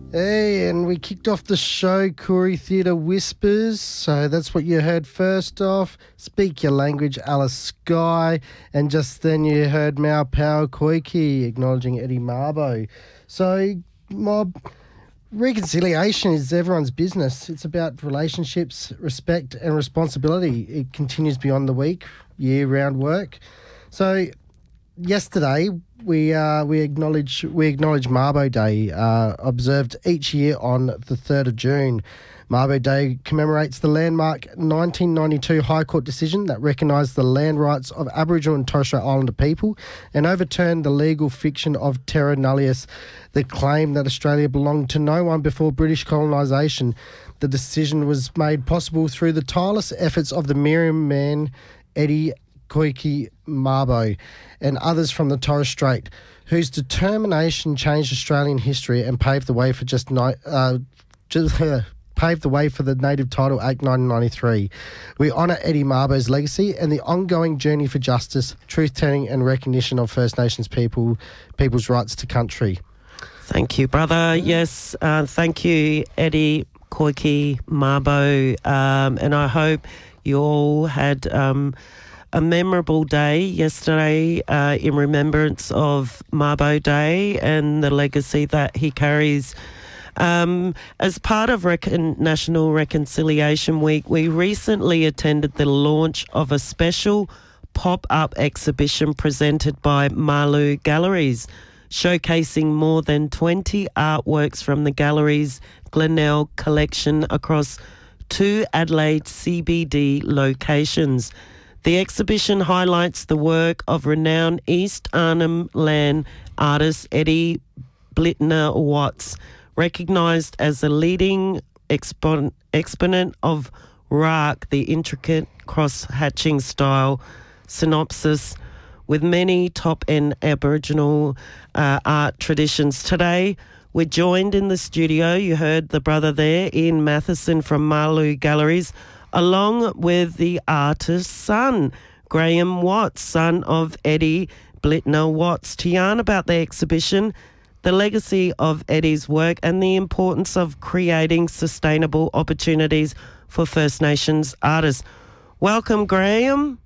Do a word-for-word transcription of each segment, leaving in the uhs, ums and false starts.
Hey, and we kicked off the show, Koori Theatre Whispers. So that's what you heard first off. Speak Your Language, Alice Skye. And just then you heard Mau Pau Koiki acknowledging Eddie Mabo. So, Mob, reconciliation is everyone's business. It's about relationships, respect and responsibility. It continues beyond the week, year-round work. So yesterday, we uh, we acknowledge we acknowledge Mabo Day, uh, observed each year on the third of June. Mabo Day commemorates the landmark nineteen ninety-two High Court decision that recognised the land rights of Aboriginal and Torres Strait Islander people and overturned the legal fiction of terra nullius, the claim that Australia belonged to no one before British colonisation. The decision was made possible through the tireless efforts of the Miriam man, Eddie Koiki Mabo, and others from the Torres Strait, whose determination changed Australian history and paved the way for just, ni- uh, just uh, paved the way for the Native Title Act nineteen ninety-three. We honour Eddie Mabo's legacy and the ongoing journey for justice, truth-telling, and recognition of First Nations people people's rights to country. Thank you, brother. Yes, uh, thank you, Eddie Koiki Mabo, um, and I hope you all had Um, a memorable day yesterday uh, in remembrance of Mabo Day and the legacy that he carries. Um, as part of Recon- National Reconciliation Week, we recently attended the launch of a special pop-up exhibition presented by Malu Galleries, showcasing more than twenty artworks from the gallery's Glenelg collection across two Adelaide C B D locations. The exhibition highlights the work of renowned East Arnhem Land artist Eddie Blittner Watts, recognised as a leading expon- exponent of Raak, the intricate cross-hatching style synopsis, with many top-end Aboriginal uh, art traditions. Today, we're joined in the studio, you heard the brother there, Ian Matheson from Malu Galleries, along with the artist's son, Graham Watts, son of Eddie Blittner Watts, to yarn about the exhibition, the legacy of Eddie's work and the importance of creating sustainable opportunities for First Nations artists. Welcome, Graham.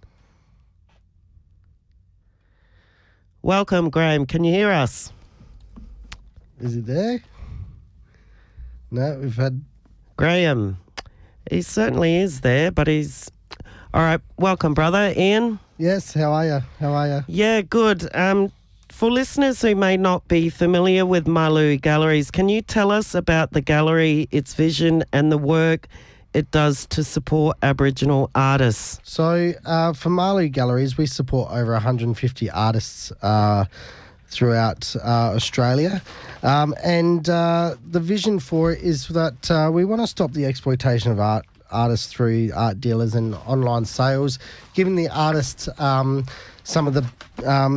Welcome, Graham. Can you hear us? Is he there? No, we've had... Graham. He certainly is there, but he's... All right, welcome, brother. Ian? Yes, how are you? How are you? Yeah, good. Um, for listeners who may not be familiar with Malu Galleries, can you tell us about the gallery, its vision and the work it does to support Aboriginal artists? So uh, for Malu Galleries, we support over one hundred fifty artists uh, throughout uh, Australia. Um, and uh, the vision for it is that uh, we want to stop the exploitation of art artists through art dealers and online sales, giving the artists um, some of the um,